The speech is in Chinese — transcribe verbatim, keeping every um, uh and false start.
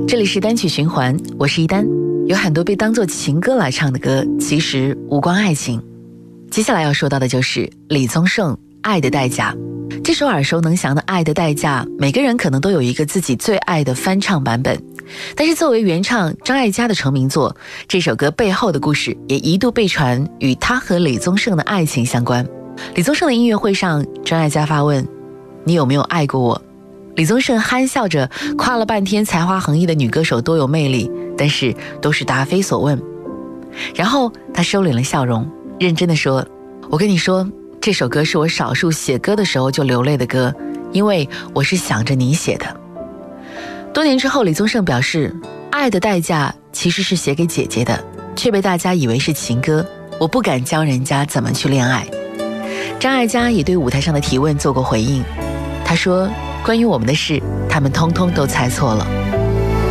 这里是单曲循环，我是一丹。有很多被当作情歌来唱的歌，其实无关爱情。接下来要说到的就是李宗盛《爱的代价》。这首耳熟能详的《爱的代价》，每个人可能都有一个自己最爱的翻唱版本。但是作为原唱张艾嘉的成名作，这首歌背后的故事也一度被传与他和李宗盛的爱情相关。李宗盛的音乐会上，张艾嘉发问：你有没有爱过我？李宗盛憨笑着夸了半天才华横溢的女歌手多有魅力，但是都是答非所问。然后他收敛了笑容，认真地说：我跟你说，这首歌是我少数写歌的时候就流泪的歌，因为我是想着你写的。多年之后，李宗盛表示，《爱的代价》其实是写给姐姐的，却被大家以为是情歌，我不敢教人家怎么去恋爱。张艾嘉也对舞台上的提问做过回应，他说，关于我们的事，他们通通都猜错了。